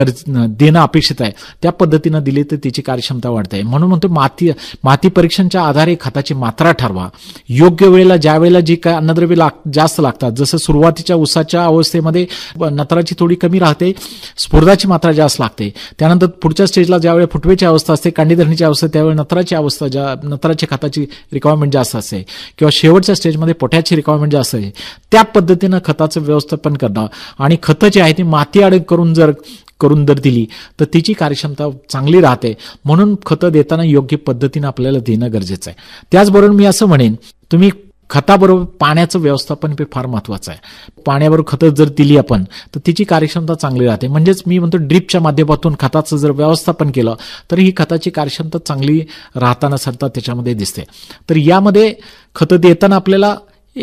देणं अपेक्षित आहे त्या पद्धतीनं दिली तर त्याची कार्यक्षमता वाढते. म्हणून म्हणतो माती परीक्षणाच्या आधारे खताची मात्रा ठरवा. योग्य वेळेला ज्या वेळेला जी काय अन्नद्रव्य जास्त लागतात, जसं सुरुवातीच्या ऊसाच्या अवस्थेमध्ये नत्राची थोडी कमी राहते, स्फुरदाची मात्रा जास्त लागते. त्यानंतर पुढच्या स्टेजला ज्यावेळी फुटवेची अवस्था असते, कांडी धरणीची अवस्था, त्यावेळी नत्राची खताची रिक्वायरमेंट जास्त असते, किंवा शेवटच्या स्टेजमध्ये पोटॅशची रिक्वायरमेंट जास्त असते. त्या पद्धतीनं खताचं व्यवस्थापन करणं आणि खतं जी आहे ती माती आड करून जर दिली तर तिची कार्यक्षमता चांगली राहते. म्हणून खतं देताना योग्य पद्धतीनं आपल्याला देणं गरजेचं आहे. त्याचबरोबर मी असं म्हणेन, तुम्ही खताबरोबर पाण्याचं व्यवस्थापन हे फार महत्वाचं आहे. पाण्याबरोबर खतं जर दिली आपण तर तिची कार्यक्षमता चांगली राहते. म्हणजेच मी म्हणतो ड्रीपच्या माध्यमातून खताचं जर व्यवस्थापन केलं तर ही खताची कार्यक्षमता चांगली राहताना सरता त्याच्यामध्ये दिसते. तर यामध्ये खतं देताना आपल्याला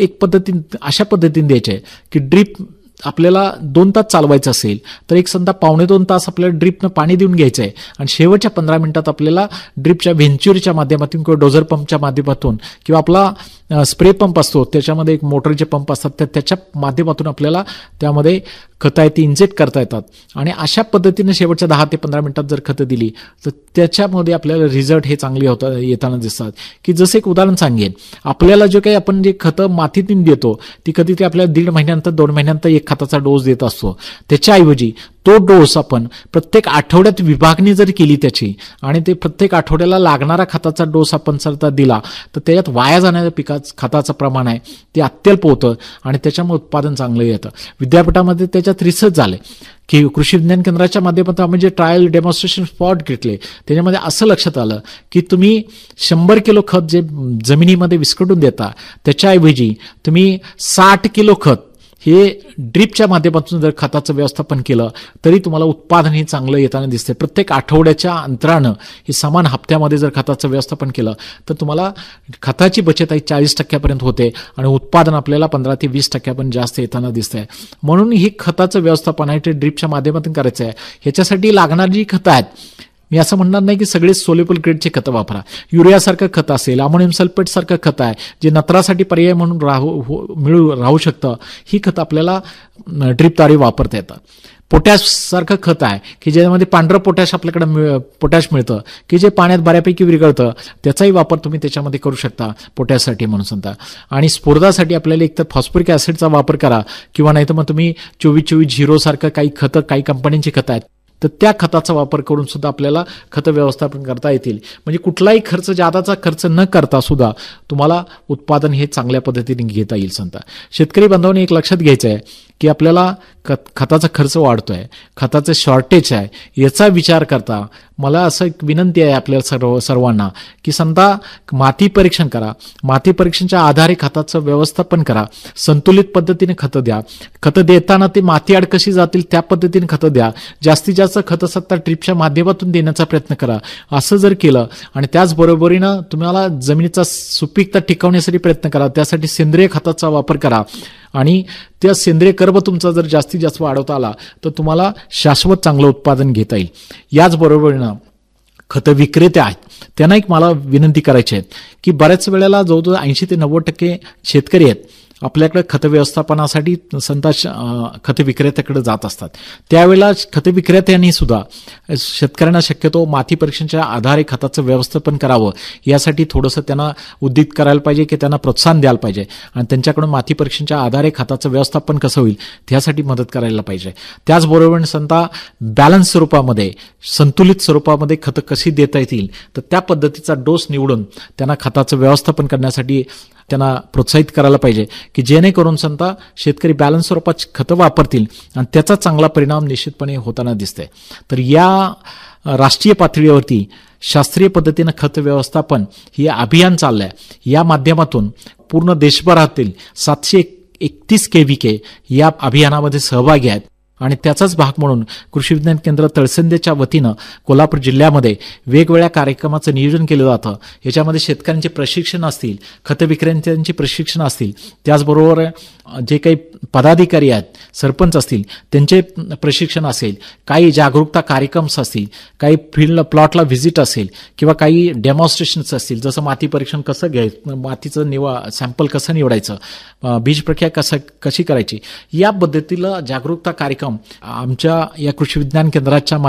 अशा पद्धतीने द्यायचे की ड्रीप आपल्याला 2 तास चालवायचं असेल तर एक समजा 1.25 तास आपल्याला ड्रीपनं पाणी देऊन घ्यायचं आहे, आणि शेवटच्या 15 मिनिटात आपल्याला ड्रीपच्या व्हेंच्युरीच्या माध्यमातून किंवा डोझर पंपच्या माध्यमातून किंवा आपला स्प्रे पंप असतो त्याच्यामध्ये एक मोटरचे पंप असतात, तर त्याच्या माध्यमातून आपल्याला त्यामध्ये खतं आहे ती इंजेक्ट करता येतात. आणि अशा पद्धतीने शेवटच्या 10 ते 15 मिनिटात जर खतं दिली तर त्याच्यामध्ये आपल्याला रिझल्ट हे चांगले येताना दिसतात. की जसं एक उदाहरण सांगेन, आपल्याला जे काही आपण जे खतं मातीतून देतो ती कधीतरी आपल्याला 1.5 महिन्यानंतर 2 महिन्यानंतर एक खताचा डोस देत असतो. त्याच्याऐवजी तो डोस आपण प्रत्येक आठवड्यात विभागणी जर केली त्याची, आणि ते प्रत्येक आठवड्याला लागणारा खताचा डोस आपण जर दिला तर त्याच्यात वाया जाणाऱ्या खताचं प्रमाण आहे ते अत्यल्प होतं आणि त्याच्यामुळे उत्पादन चांगलं येतं. विद्यापीठामध्ये त्याच्यात रिसर्च झाले की कृषी विज्ञान केंद्राच्या माध्यमातून आपण जे ट्रायल डेमॉन्स्ट्रेशन स्पॉट घेतले त्याच्यामध्ये असं लक्षात आलं की तुम्ही 100 किलो खत जे जमिनीमध्ये विस्कटून देता त्याच्याऐवजी तुम्ही 60 किलो खत हे ड्रीपच्या माध्यमातून जर खताचं व्यवस्थापन केलं तरी तुम्हाला उत्पादन हे चांगलं येताना दिसते. प्रत्येक आठवड्याच्या अंतरानं हे समान हप्त्यामध्ये जर खताचं व्यवस्थापन केलं तर तुम्हाला खताची बचत आहे 40% होते आणि उत्पादन आपल्याला 15 ते 20% जास्त येताना दिसतंय. म्हणून ही खताचं व्यवस्थापन आहे ते ड्रीपच्या माध्यमातून करायचं आहे. ह्याच्यासाठी लागणारी जी खतं आहेत, मी असं म्हणणार नाही की सगळे सोलेबल ग्रेडचे खतं वापरा. युरियासारखं खत असेल, अमोनियम सल्फेट सारखं खत आहे जे नत्रासाठी पर्याय म्हणून राहू शकतं, ही खतं आपल्याला ड्रीपद्वारे वापरता येतात. पोटॅश सारखं खत आहे की ज्यामध्ये पांढरं पोटॅश आपल्याकडे पोटॅश मिळतं की जे पाण्यात बऱ्यापैकी विरघळतं, त्याचाही वापर तुम्ही त्याच्यामध्ये करू शकता पोटॅशसाठी म्हणून सांगता. आणि स्फुरदासाठी आपल्याला एकतर फॉस्फरिक ऍसिडचा वापर करा किंवा नाही तर मग तुम्ही 24-24-0 सारखं काही खतं, काही कंपन्यांची खतं आहेत तर त्या खताचा वापर करून सुद्धा आपल्याला खत व्यवस्थापन करता येतील. म्हणजे कुठलाही जादाचा खर्च न करता सुद्धा तुम्हाला उत्पादन हे चांगल्या पद्धतीने घेता येईल. सांगता शेतकरी बांधवांनी एक लक्षात घ्यायचं आहे की आपल्याला खताचा खर्च वाढतोय, खताचं शॉर्टेज आहे, याचा विचार करता मला असं एक विनंती आहे आपल्याला सर्वांना की समजा माती परीक्षण करा, माती परीक्षणाच्या आधारे खताचं व्यवस्थापन करा, संतुलित पद्धतीने खतं द्या, खतं देताना ते माती आड कशी जातील त्या पद्धतीने खतं द्या, जास्तीत जास्त खतं सत्ता ड्रीपच्या माध्यमातून देण्याचा प्रयत्न करा. असं जर केलं आणि त्याचबरोबरीनं तुम्हाला जमिनीचा सुपीकता टिकवण्यासाठी प्रयत्न करा, त्यासाठी सेंद्रिय खताचा वापर करा आणि त्या सेंद्रिय कर्ब तुमचा जर जास्तीत जास्त वाढवता आला तर तुम्हाला शाश्वत चांगलं उत्पादन घेता येईल. याचबरोबरीनं खतं विक्रेते आहेत त्यांना एक मला विनंती करायची आहे की बऱ्याच वेळेला जवळजवळ 80 ते 90% शेतकरी आहेत आपल्याकडे खत व्यवस्थापनासाठी खत विक्रेत्याकडे जात असतात. त्यावेळेला खत विक्रेत्यांनी सुद्धा शेतकऱ्यांना शक्यतो माती परीक्षणाच्या आधारे खताचं व्यवस्थापन करावं यासाठी थोडंसं त्यांना उद्युक्त करायला पाहिजे की त्यांना प्रोत्साहन द्यायला पाहिजे आणि त्यांच्याकडून माती परीक्षणाच्या आधारे खताचं व्यवस्थापन कसं होईल त्यासाठी मदत करायला पाहिजे. त्याचबरोबर संता बॅलन्स स्वरूपामध्ये, संतुलित स्वरूपामध्ये खतं कशी देता येतील तर त्या पद्धतीचा डोस निवडून त्यांना खताचं व्यवस्थापन करण्यासाठी त्यांना प्रोत्साहित करायला पाहिजे की जेणेकरून संता शेतकरी बॅलन्स स्वरूपात खतं वापरतील आणि त्याचा चांगला परिणाम निश्चितपणे होताना दिसते. तर या राष्ट्रीय पातळीवरती शास्त्रीय पद्धतीनं खत व्यवस्थापन हे अभियान चाललंय. या माध्यमातून पूर्ण देशभरातील 731 KVK या अभियानामध्ये सहभागी आहेत आणि त्याचाच भाग म्हणून कृषी विज्ञान केंद्र तळसंदेच्या वतीनं कोल्हापूर जिल्ह्यामध्ये वेगवेगळ्या कार्यक्रमाचं नियोजन केलं जातं. याच्यामध्ये शेतकऱ्यांचे प्रशिक्षण असतील, खत विक्रेत्यांचे प्रशिक्षण असतील, त्याचबरोबर जे काही पदाधिकारी आहेत, सरपंच असतील, त्यांचे प्रशिक्षण असेल, काही जागरूकता कार्यक्रम असतील, काही फील्ड प्लॉटला व्हिजिट असेल किंवा काही डेमॉन्स्ट्रेशन्स असतील, जसं माती परीक्षण कसं घ्यायचं, मातीचं सॅम्पल कसं निवडायचं, बीज प्रक्रिया कशी करायची, या पद्धतीला जागरूकता कार्यक्रम आमच्या या कृषी विज्ञान केंद्राच्या